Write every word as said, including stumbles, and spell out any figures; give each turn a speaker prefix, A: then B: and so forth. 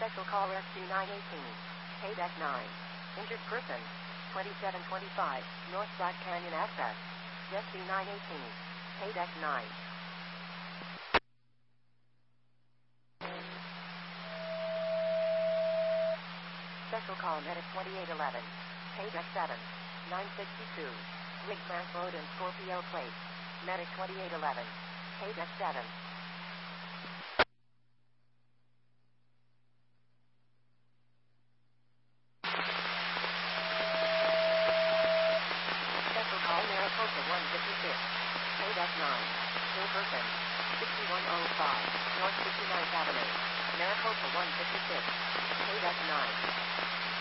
A: Special call Rescue nine eighteen. Paydeck nine. Injured person. twenty-seven twenty-five, North Black Canyon access. Rescue nine eighteen. Paydeck nine. Special call Medic twenty-eight eleven. Paydeck seven. nine sixty-two. Rig Clamp Road and Scorpio Place. Medic twenty-eight eleven. Paydeck seven. Special call Maricopa one fifty-six. Paydeck nine. Still person. sixty-one oh five. North fifty-ninth Avenue. Maricopa one fifty-six. Paydeck nine.